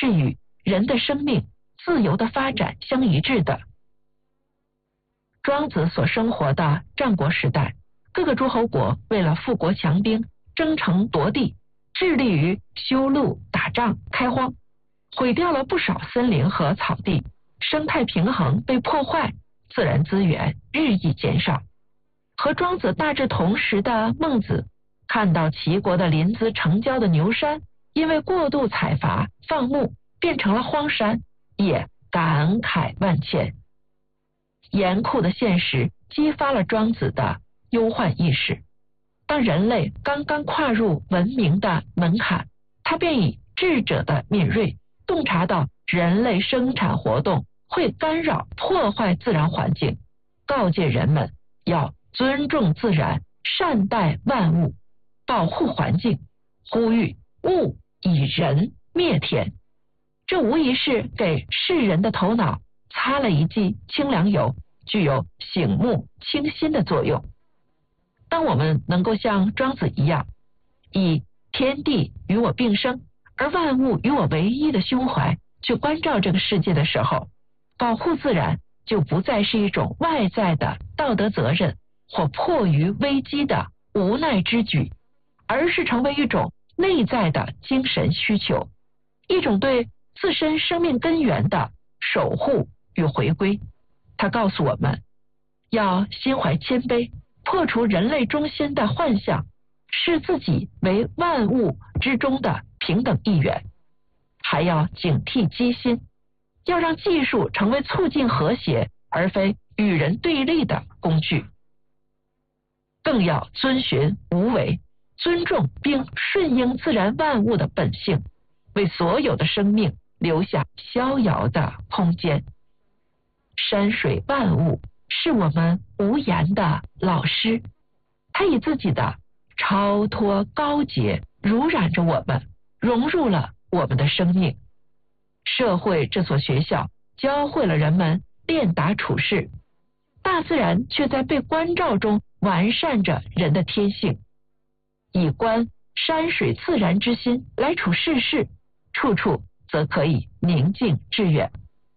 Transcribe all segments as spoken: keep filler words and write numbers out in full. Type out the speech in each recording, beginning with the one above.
是与人的生命自由的发展相一致的。庄子所生活的战国时代，各个诸侯国为了富国强兵、争城夺地，致力于修路、打仗、开荒，毁掉了不少森林和草地，生态平衡被破坏，自然资源日益减少。和庄子大致同时的孟子，看到齐国的临淄城郊的牛山因为过度采伐放牧变成了荒山，也感慨万千。严酷的现实激发了庄子的忧患意识。当人类刚刚跨入文明的门槛，他便以智者的敏锐洞察到人类生产活动会干扰破坏自然环境，告诫人们要尊重自然，善待万物，保护环境，呼吁物以人灭田。这无疑是给世人的头脑擦了一剂清凉油，具有醒目清新的作用。当我们能够像庄子一样，以天地与我并生，而万物与我唯一的胸怀去关照这个世界的时候，保护自然就不再是一种外在的道德责任或迫于危机的无奈之举，而是成为一种内在的精神需求，一种对自身生命根源的守护与回归。它告诉我们，要心怀谦卑，破除人类中心的幻象，视自己为万物之中的平等一员，还要警惕机心，要让技术成为促进和谐而非与人对立的工具，更要遵循无为，尊重并顺应自然万物的本性，为所有的生命留下逍遥的空间。山水万物是我们无言的老师，他以自己的超脱高洁濡染着我们，融入了我们的生命。社会这所学校教会了人们练达处世，大自然却在被关照中完善着人的天性。以观山水自然之心来处世事，处处则可以宁静致远。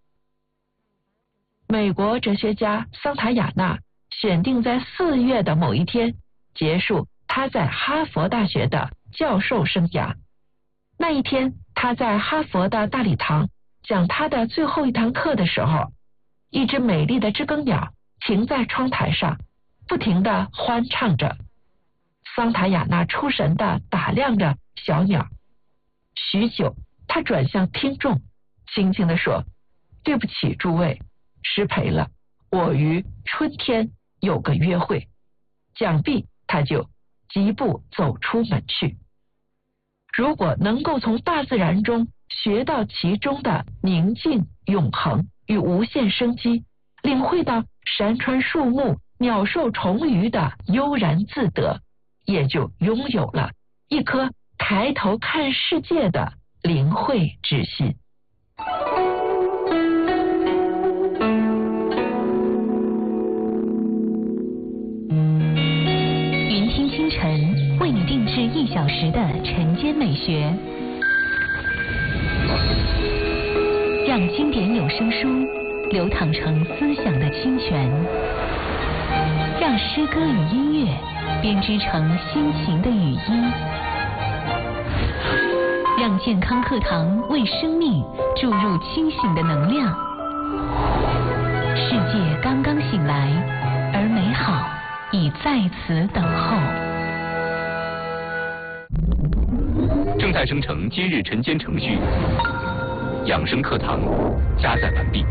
美国哲学家桑塔亚纳选定在四月的某一天结束他在哈佛大学的教授生涯。那一天，他在哈佛的大礼堂讲他的最后一堂课的时候，一只美丽的知更鸟停在窗台上，不停地欢唱着。桑塔亚纳出神地打量着小鸟，许久，他转向听众，轻轻地说：“对不起，诸位，失陪了，我于春天有个约会。”讲毕，他就疾步走出门去。如果能够从大自然中学到其中的宁静、永恒与无限生机，领会到山川树木、鸟兽虫鱼的悠然自得，也就拥有了一颗抬头看世界的灵慧之心。 云听清晨为你定制一小时的晨间美学，让经典有声书流淌成思想的清泉，让诗歌与音乐编织成心情的语音，让健康课堂为生命注入清醒的能量。世界刚刚醒来，而美好已在此等候。 正在生成今日晨间程序，养生课堂加载完毕。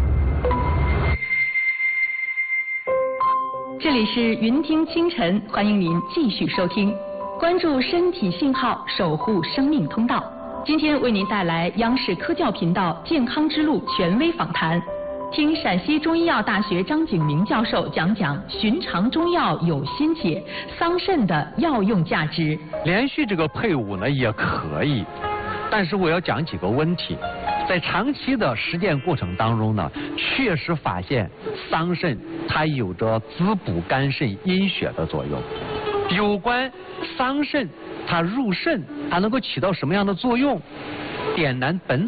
这里是云听清晨，欢迎您继续收听，关注身体信号，守护生命通道。今天为您带来央视科教频道健康之路权威访谈，听陕西中医药大学张景明教授讲讲寻常中药有心解，桑葚的药用价值。 连续这个配伍呢也可以，但是我要讲几个问题。在长期的实践过程当中呢，确实发现桑葚它有着滋补肝肾阴血的作用。有关桑葚它入肾，它能够起到什么样的作用？点南本